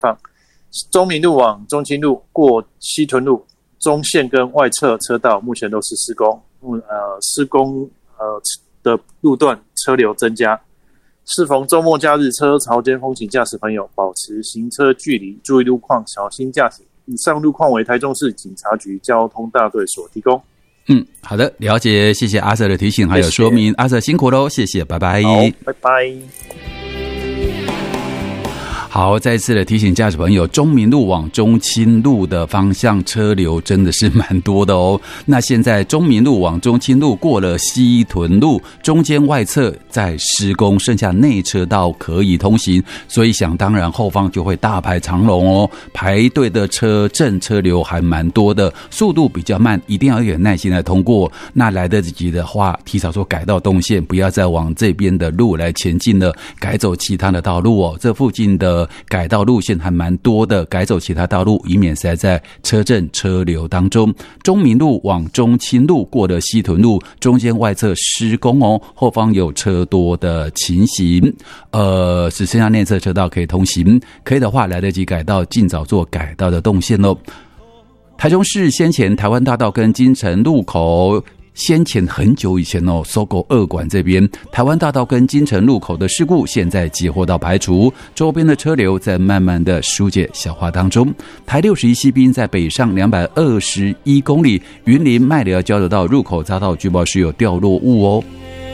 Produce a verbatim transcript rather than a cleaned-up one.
放。中民路往中清路过西屯路中线跟外侧车道目前都是施工，呃，施工呃的路段车流增加。适逢周末假日，车潮间风请驾驶朋友保持行车距离，注意路况，小心驾驶。以上路况为台中市警察局交通大队所提供。 嗯，好的，了解，谢谢阿 Sir 的提醒还有说明，阿 Sir 辛苦喽，谢谢，拜拜。 好，拜拜。 好，再次的提醒驾驶朋友，中民路往中清路的方向车流真的是蛮多的哦。那现在中民路往中清路过了西屯路，中间外侧在施工，剩下内车道可以通行，所以想当然后方就会大排长龙哦，排队的车阵车流还蛮多的，速度比较慢，一定要有点耐心来通过。那来得及的话，提早说改道动线，不要再往这边的路来前进了，改走其他的道路哦。这附近的改道路线还蛮多的，改走其他道路，以免塞在车阵车流当中。中民路往中清路过了西屯路，中间外侧施工哦，后方有车多的情形，呃，只剩下内侧车道可以通行，可以的话来得及改道，尽早做改道的动线咯。台中市先前台湾大道跟金城路口，先前很久以前哦，搜狗二馆这边台湾大道跟金城路口的事故，现在接获到排除，周边的车流在慢慢的疏解消化当中。台六十一西滨在北上两百二十一公里，云林麦寮交流道入口匝道据报是有掉落物哦。